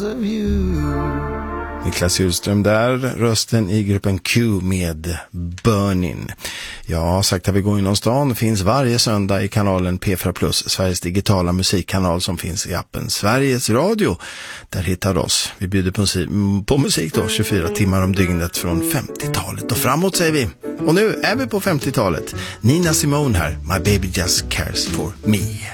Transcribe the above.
Niklas Hjulström där, rösten i gruppen Q med Burnin. Jag har sagt att vi går inom stan, finns varje söndag i kanalen P4+, Sveriges digitala musikkanal som finns i appen Sveriges Radio. Där hittar du oss. Vi bjuder på musik då, 24 timmar om dygnet från 50-talet och framåt säger vi. Och nu är vi på 50-talet. Nina Simone här, My Baby Just Cares For Me.